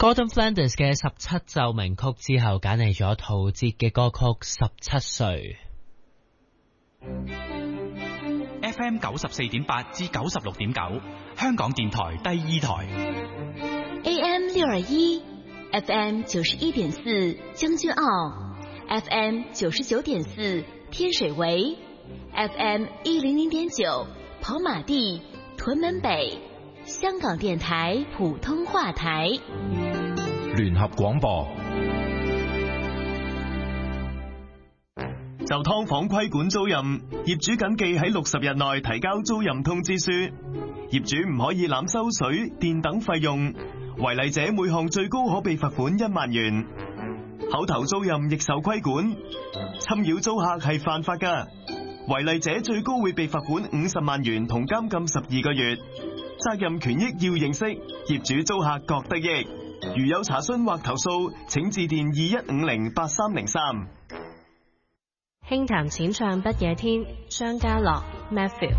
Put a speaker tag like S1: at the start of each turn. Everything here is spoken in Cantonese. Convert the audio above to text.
S1: Gordon Flanders 嘅17奏鳴曲之後，揀嚟咗陶喆嘅歌曲17歲。
S2: FM 94.8至96.9，香港電台第2台。
S3: AM 621 FM 91.4將軍澳 FM 99.4天水圍 FM 100.9跑馬地屯門北，香港電台普通話台。
S4: 聯合廣播。
S5: 就劏房規管租賃，業主謹記喺60日內提交租賃通知書。業主唔可以濫收水電等費用，違例者每項最高可被罰款1萬元。口頭租賃亦受規管，侵擾租客係犯法㗎，違例者最高會被罰款50萬元同監禁12個月。責任權益要認識，業主租客各得益。如有查詢或投訴，請致電21508303。
S6: 輕談淺唱不夜天，張家樂 Matthew。